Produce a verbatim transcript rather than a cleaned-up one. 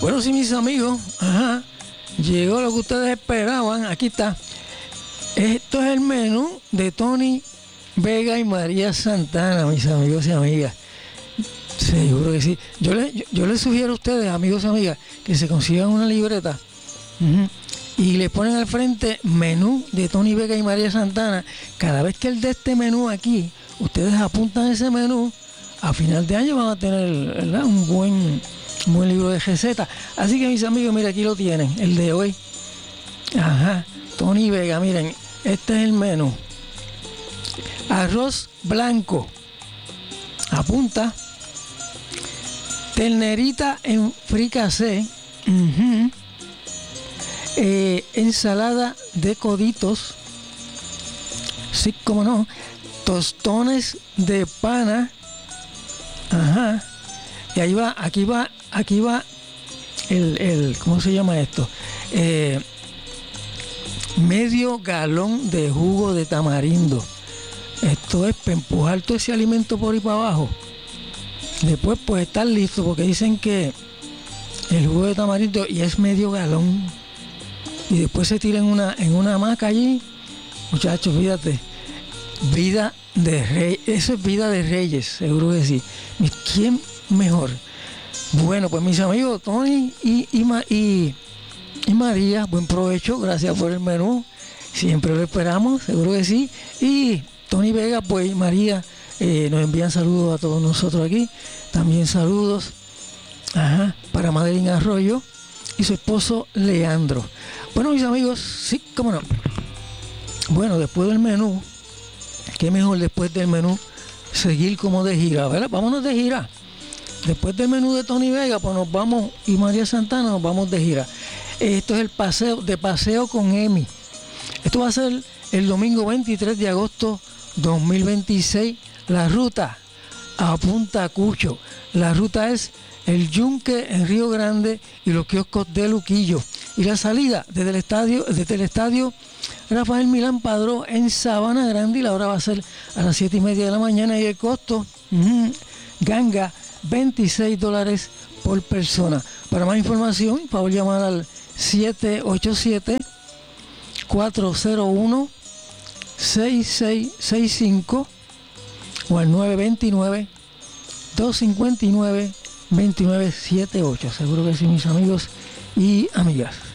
Bueno, sí, mis amigos, ajá, llegó lo que ustedes esperaban. Aquí está. Esto es el menú de Tony Vega y María Santana, mis amigos y amigas. Seguro que sí. Yo les yo, yo les sugiero a ustedes, amigos y amigas, que se consigan una libreta uh-huh, y le ponen al frente menú de Tony Vega y María Santana. Cada vez que él dé este menú aquí, ustedes apuntan ese menú. A final de año van a tener, ¿verdad?, un buen, un buen libro de recetas. Así que, mis amigos, mira, aquí lo tienen, el de hoy. Ajá, Tony Vega, miren, este es el menú. Arroz blanco. Apunta. Ternerita en fricasé. Uh-huh. Eh, ensalada de coditos. Sí, como no. Tostones de pana. Ajá. Y ahí va, aquí va, aquí va el, el ¿cómo se llama esto? Eh, medio galón de jugo de tamarindo. Esto es para empujar todo ese alimento por ahí para abajo. Después pues estar listo, porque dicen que el jugo de tamarindo y es medio galón. Y después se tira en una, en una hamaca allí. Muchachos, fíjate. Vida de rey, eso es vida de reyes, seguro que sí. ¿Quién mejor? Bueno, pues mis amigos Tony y, y, y, y María, buen provecho, gracias por el menú. Siempre lo esperamos, seguro que sí. Y Tony Vega, pues María, eh, nos envían saludos a todos nosotros aquí. También saludos, ajá, para Madeline Arroyo y su esposo Leandro. Bueno, mis amigos, sí, cómo no. Bueno, después del menú, qué mejor después del menú seguir como de gira, ¿verdad? Vámonos de gira. Después del menú de Tony Vega, pues nos vamos, y María Santana, nos vamos de gira. Esto es el paseo, de paseo con Emi. Esto va a ser el domingo veintitrés de agosto dos mil veintiséis. La ruta a Punta Cucho. La ruta es el Yunque en Río Grande y los kioscos de Luquillo. Y la salida desde el estadio, desde el estadio Rafael Milán Padró en Sabana Grande, y la hora va a ser a las siete y media de la mañana, y el costo, mmm, ganga, veintiséis dólares por persona. Para más información, por favor llamar al siete ocho siete, cuatro cero uno, seis seis seis cinco o al nueve dos nueve, dos cinco nueve, dos nueve siete ocho. Seguro que sí, mis amigos y amigas.